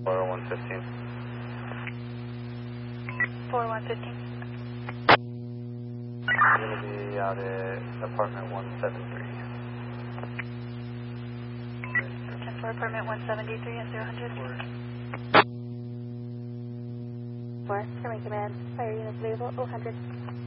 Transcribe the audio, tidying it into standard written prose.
4115. 4115. I'm going to be out at apartment 173. 10 for apartment 173 at 000. 4, Command, fire units available, 000.